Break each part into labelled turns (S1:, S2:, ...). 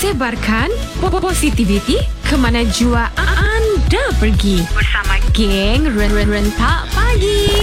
S1: Sebarkan positivity ke mana jua anda pergi bersama geng Rentak Pagi.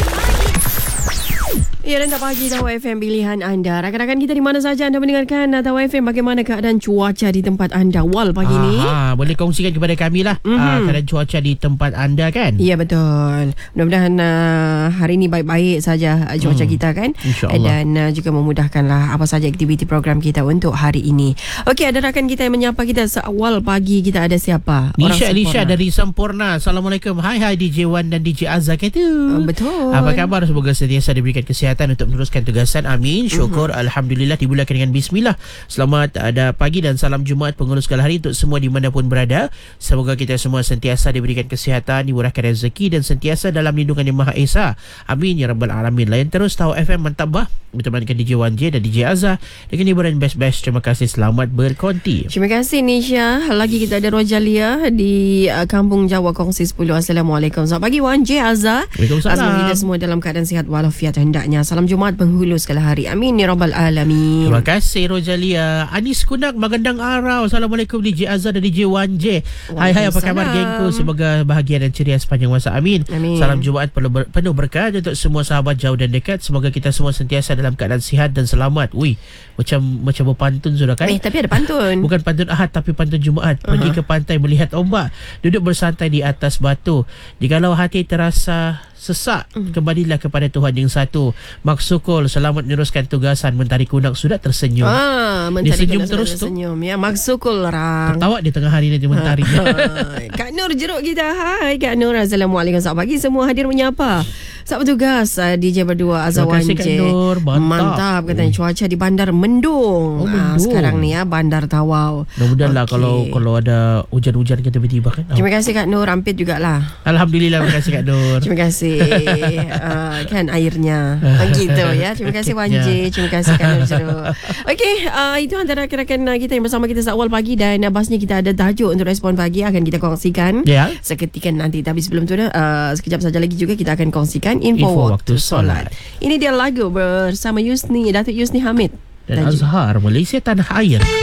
S2: Ya, dan tak pagi Tawar FM pilihan anda. Rakan-rakan kita di mana saja anda mendengarkan Tawar FM, bagaimana keadaan cuaca di tempat anda Wal pagi ni?
S3: Boleh kongsikan kepada kami lah keadaan cuaca di tempat anda kan?
S2: Ya, betul. Mudah-mudahan hari ni baik-baik saja cuaca kita kan?
S3: InsyaAllah.
S2: Dan juga memudahkanlah apa saja aktiviti program kita untuk hari ini. Okey, ada rakan kita yang menyapa kita seawal pagi. Kita ada siapa?
S3: Nisha dari Sampurna. Assalamualaikum. Hai DJ Wan dan DJ Azhar kata.
S2: Betul.
S3: Apa khabar? Semoga sentiasa diberikan kesihatan untuk meneruskan tugasan. Amin. Syukur. Alhamdulillah dimulakan dengan bismillah. Selamat ada pagi dan salam Jumaat pengurus segala hari untuk semua dimanapun berada. Semoga kita semua sentiasa diberikan kesihatan, dimurahkan rezeki dan sentiasa dalam lindungan Yang Maha Esa. Amin ya rabbal alamin. Layan terus Tahu FM mantap bah. Bertemankan DJ Wan J dan DJ Azhar dengan hiburan best-best. Terima kasih, selamat berkonti.
S2: Terima kasih Nisha. Lagi kita ada Rojalia di Kampung Jawa Kongsi 10. Assalamualaikum. Selamat pagi Wan J, Azhar.
S3: Waalaikumsalam.
S2: Semoga kita semua dalam keadaan sihat walafiat hendaknya. Salam Jumaat penghulu segala hari. Amin ya rabbal alamin.
S3: Terima kasih Rojalia. Anis Kunak Magandang Arau. Assalamualaikum DJ Azhar dan DJ Wan J. Hai apa khabar gengku? Semoga bahagia dan ceria sepanjang masa. Amin. Salam Jumaat penuh berkah untuk semua sahabat jauh dan dekat. Semoga kita semua sentiasa dalam keadaan sihat dan selamat. Ui, macam berpantun sudah kan?
S2: Tapi ada pantun.
S3: Bukan pantun Ahad tapi pantun Jumaat. Pergi ke pantai melihat ombak, duduk bersantai di atas batu. Jikalau hati terasa sesak, kembalilah kepada Tuhan yang satu. Maksukul selamat meneruskan tugasan. Mentari Kunak sudah tersenyum. Dia senyum terus tu.
S2: Ya, Maksukul orang.
S3: Tertawa di tengah hari nanti mentari.
S2: Kak Nur jeruk kita. Hai Kak Nur. Assalamualaikum. Selamat pagi semua hadir menyapa. Selamat bertugas DJ berdua Azhar Wan J.
S3: Kak Nur.
S2: Mantap katanya cuaca di bandar mendung. Sekarang ni ya bandar Tawau.
S3: Mudah-mudahan lah kalau ada hujan-hujan kita tiba-tiba kan.
S2: Terima kasih Kak Nur. Rampit jugalah.
S3: Alhamdulillah. Terima kasih Kak Nur.
S2: Terima kasih. Kan airnya gitu ya. Terima kasih Wan J. Terima kasih Kak Nur jeruk. Okey, itu antara rakan kita yang bersama kita seawal pagi. Dan basnya kita ada tajuk untuk respon pagi akan kita kongsikan seketika nanti. Tapi sebelum tu sekejap saja lagi juga kita akan kongsikan info waktu solat. Ini dia lagu bersama Datuk Yusni Hamid
S3: dan Azhar, Malaysia Tanah Air.